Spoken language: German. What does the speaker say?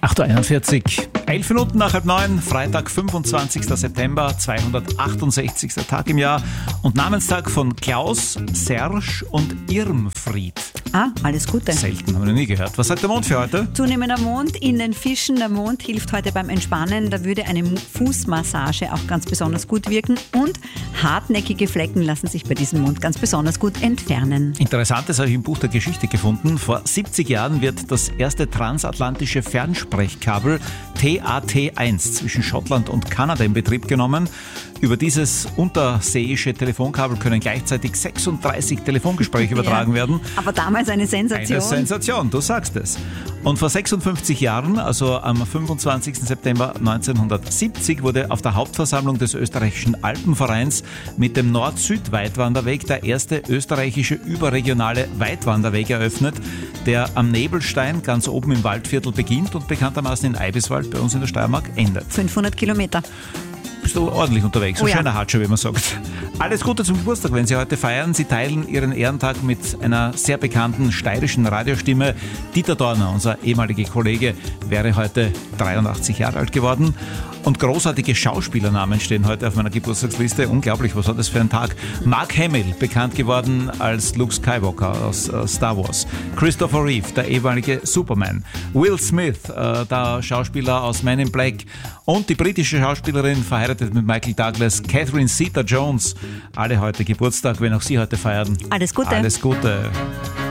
8.41 Uhr, 11 Minuten nach 8:30, Freitag, 25. September, 268. Tag im Jahr und Namenstag von Klaus, Serge und Irmfried. Alles Gute. Selten, haben wir noch nie gehört. Was sagt der Mond für heute? Zunehmender Mond in den Fischen. Der Mond hilft heute beim Entspannen. Da würde eine Fußmassage auch ganz besonders gut wirken. Und hartnäckige Flecken lassen sich bei diesem Mond ganz besonders gut entfernen. Interessantes habe ich im Buch der Geschichte gefunden. Vor 70 Jahren wird das erste transatlantische Fernsprechkabel TAT1 zwischen Schottland und Kanada in Betrieb genommen. Über dieses unterseeische Telefonkabel können gleichzeitig 36 Telefongespräche übertragen werden. Aber damals eine Sensation. Eine Sensation, du sagst es. Und vor 56 Jahren, also am 25. September 1970, wurde auf der Hauptversammlung des österreichischen Alpenvereins mit dem Nord-Süd-Weitwanderweg der erste österreichische überregionale Weitwanderweg eröffnet, der am Nebelstein ganz oben im Waldviertel beginnt und bekanntermaßen in Eibiswald bei uns in der Steiermark endet. 500 Kilometer. Bist du ordentlich unterwegs, so schöner Hatscher, wie man sagt. Alles Gute zum Geburtstag, wenn Sie heute feiern. Sie teilen Ihren Ehrentag mit einer sehr bekannten steirischen Radiostimme. Dieter Dorner, unser ehemaliger Kollege, wäre heute 83 Jahre alt geworden. Und großartige Schauspielernamen stehen heute auf meiner Geburtstagsliste. Unglaublich, was war das für ein Tag? Mark Hamill, bekannt geworden als Luke Skywalker aus Star Wars. Christopher Reeve, der ehemalige Superman. Will Smith, der Schauspieler aus Men in Black. Und die britische Schauspielerin, verheiratet mit Michael Douglas, Catherine Zeta-Jones. Alle heute Geburtstag, wenn auch Sie heute feiern. Alles Gute. Alles Gute.